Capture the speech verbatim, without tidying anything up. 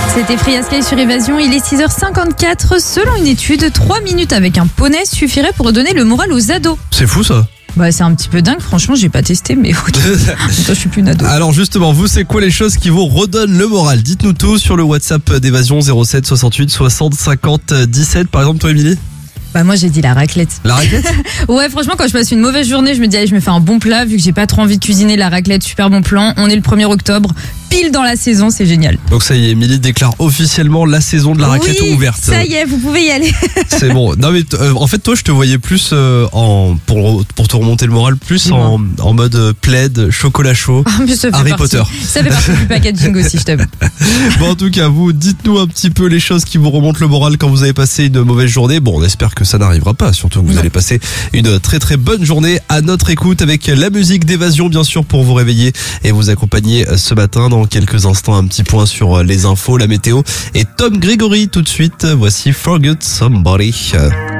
C'était Free Sky sur Évasion, il est six heures cinquante-quatre. Selon une étude, trois minutes avec un poney suffirait pour redonner le moral aux ados. C'est fou ça. Bah c'est un petit peu dingue, franchement j'ai pas testé mais ok. Toi je suis plus une ado. Alors justement, vous c'est quoi les choses qui vous redonnent le moral? Dites-nous tout sur le WhatsApp d'Évasion zéro sept soixante-huit soixante cinquante dix-sept. Par exemple toi Émilie? Bah moi j'ai dit la raclette. La raclette? Ouais franchement quand je passe une mauvaise journée je me dis allez je me fais un bon plat vu que j'ai pas trop envie de cuisiner. La raclette, super bon plan. On est le premier octobre, pile dans la saison, c'est génial. Donc ça y est, Émilie déclare officiellement la saison de la raclette oui, ouverte. Ça y est, vous pouvez y aller. C'est bon. Non mais euh, en fait toi je te voyais plus euh, en pour pour te remonter le moral plus en, en mode euh, plaid, chocolat chaud, Ah, mais ça fait Harry partie. Potter. Ça fait partie du packaging aussi, je t'avoue. Bon en tout cas vous dites-nous un petit peu les choses qui vous remontent le moral quand vous avez passé une mauvaise journée. Bon on espère que ça n'arrivera pas, surtout que vous Non. allez passer une très très bonne journée à notre écoute avec la musique d'Évasion bien sûr pour vous réveiller et vous accompagner ce matin. Dans quelques instants un petit point sur les infos, la météo et Tom Grégory tout de suite. Voici Forget Somebody.